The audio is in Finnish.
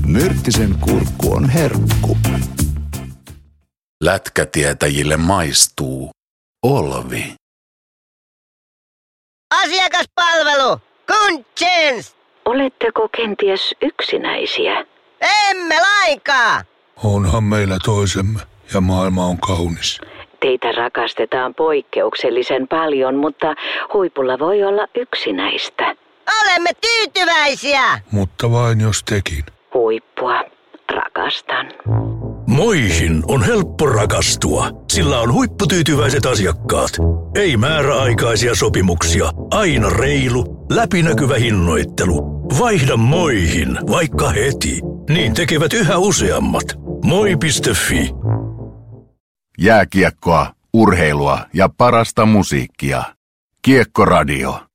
Myrttisen kurkku on herkku. Lätkätietäjille maistuu Olvi. Asiakaspalvelu! Kuntsens! Oletteko kenties yksinäisiä? Emme lainkaan! Onhan meillä toisemme ja maailma on kaunis. Teitä rakastetaan poikkeuksellisen paljon, mutta huipulla voi olla yksinäistä. Olemme tyytyväisiä! Mutta vain jos tekin. Huippua rakastan. Moihin on helppo rakastua, sillä on huipputyytyväiset asiakkaat. Ei määräaikaisia sopimuksia, aina reilu, läpinäkyvä hinnoittelu. Vaihda Moihin, vaikka heti. Niin tekevät yhä useammat. Moi.fi. Jääkiekkoa, urheilua ja parasta musiikkia. Kiekkoradio.